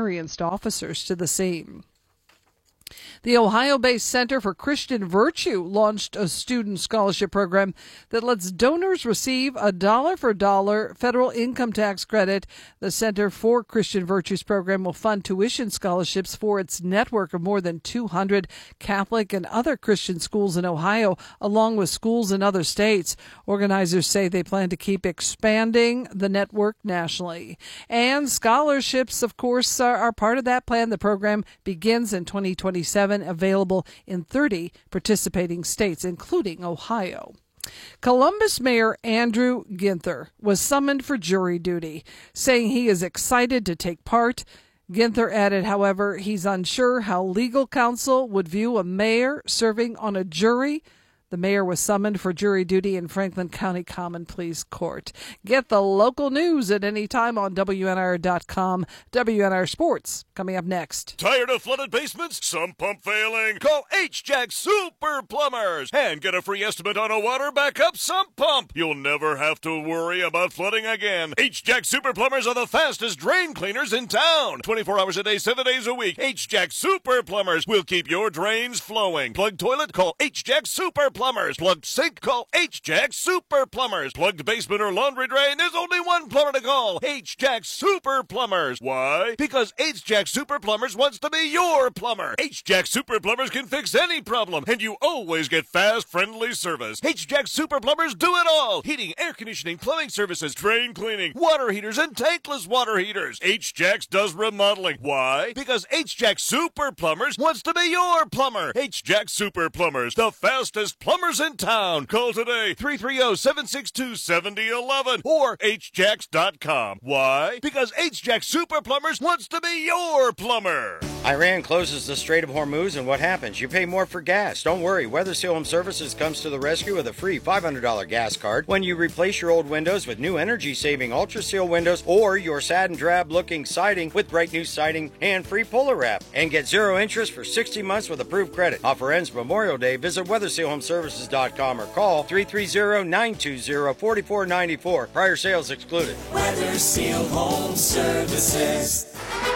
experienced officers to the scene. The Ohio-based Center for Christian Virtue launched a student scholarship program that lets donors receive a dollar-for-dollar federal income tax credit. The Center for Christian Virtues program will fund tuition scholarships for its network of more than 200 Catholic and other Christian schools in Ohio, along with schools in other states. Organizers say they plan to keep expanding the network nationally. And scholarships, of course, are part of that plan. The program begins in 2027. Available in 30 participating states, including Ohio. Columbus Mayor Andrew Ginther was summoned for jury duty, saying he is excited to take part. Ginther added, however, he's unsure how legal counsel would view a mayor serving on a jury. The mayor was summoned for jury duty in Franklin County Common Pleas Court. Get the local news at any time on WNR.com. WNR Sports coming up next. Tired of flooded basements? Sump pump failing? Call H-Jack Super Plumbers and get a free estimate on a water backup sump pump. You'll never have to worry about flooding again. H-Jack Super Plumbers are the fastest drain cleaners in town. 24 hours a day, 7 days a week. H-Jack Super Plumbers will keep your drains flowing. Plugged toilet? Call H-Jack Super Plumbers. Plugged sink? Call H-Jack Super Plumbers. Plugged basement or laundry drain? There's only one plumber to call. H-Jack Super Plumbers. Why? Because H-Jack Super Plumbers wants to be your plumber. H-Jack Super Plumbers can fix any problem, and you always get fast, friendly service. H-Jack Super Plumbers do it all. Heating, air conditioning, plumbing services, drain cleaning, water heaters, and tankless water heaters. H-Jacks does remodeling. Why? Because H-Jack Super Plumbers wants to be your plumber. H-Jack Super Plumbers, the fastest plumbers in town. Call today, 330-762-7011 or hjacks.com. Why? Because H-Jack Super Plumbers wants to be your plumber. Iran closes the Strait of Hormuz, and what happens? You pay more for gas. Don't worry, Weather Seal Home Services comes to the rescue with a free $500 gas card when you replace your old windows with new energy-saving Ultra Seal windows or your sad and drab-looking siding with bright new siding and free Polar Wrap. And get 0 interest for 60 months with approved credit. Offer ends Memorial Day. Visit WeatherSealHomeServices.com or call 330-920-4494. Prior sales excluded. Weather Seal Home Services.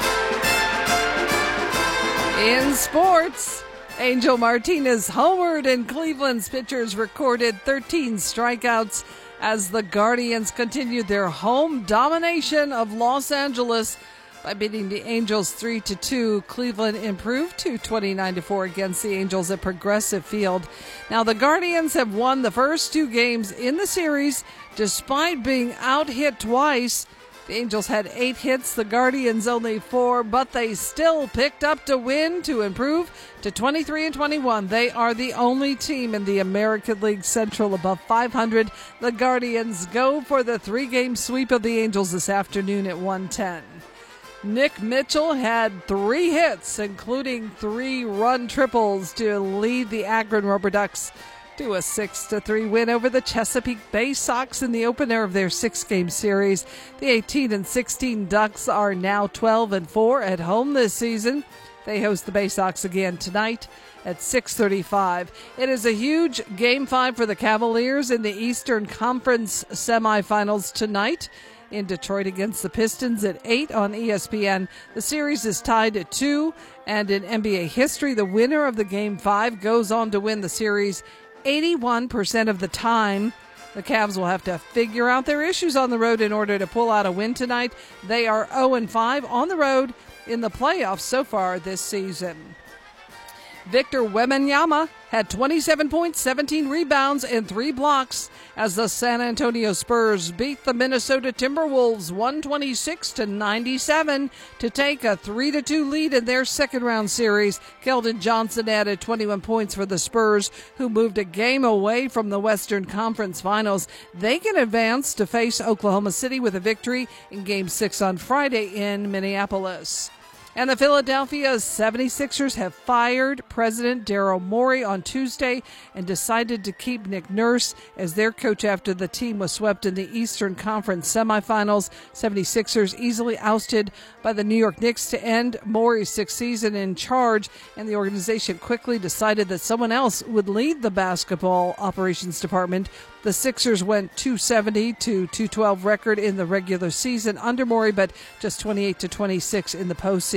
In sports, Angel Martinez homered and Cleveland's pitchers recorded 13 strikeouts as the Guardians continued their home domination of Los Angeles by beating the Angels 3-2. Cleveland improved to 29-4 against the Angels at Progressive Field. Now, the Guardians have won the first 2 games in the series despite being out-hit twice. The Angels had 8 hits, the Guardians only 4, but they still picked up to win to improve to 23-21. They are the only team in the American League Central above 500. The Guardians go for the 3-game sweep of the Angels this afternoon at 1:10. Nick Mitchell had 3 hits, including 3 run triples to lead the Akron Rubber Ducks to a 6-3 win over the Chesapeake Bay Sox in the opener of their 6-game series. The 18-16 Ducks are now 12-4 at home this season. They host the Bay Sox again tonight at 6:35. It is a huge Game 5 for the Cavaliers in the Eastern Conference semifinals tonight in Detroit against the Pistons at 8 on ESPN. The series is tied at 2, and in NBA history, the winner of the Game 5 goes on to win the series 81% of the time. The Cavs will have to figure out their issues on the road in order to pull out a win tonight. They are 0-5 on the road in the playoffs so far this season. Victor Wembanyama had 27 points, 17 rebounds, and 3 blocks as the San Antonio Spurs beat the Minnesota Timberwolves 126-97 to take a 3-2 lead in their second-round series. Keldon Johnson added 21 points for the Spurs, who moved a game away from the Western Conference Finals. They can advance to face Oklahoma City with a victory in Game 6 on Friday in Minneapolis. And the Philadelphia 76ers have fired President Daryl Morey on Tuesday and decided to keep Nick Nurse as their coach after the team was swept in the Eastern Conference semifinals. 76ers easily ousted by the New York Knicks to end Morey's 6th season in charge, and the organization quickly decided that someone else would lead the basketball operations department. The Sixers went 270-212 record in the regular season under Morey, but just 28-26 in the postseason.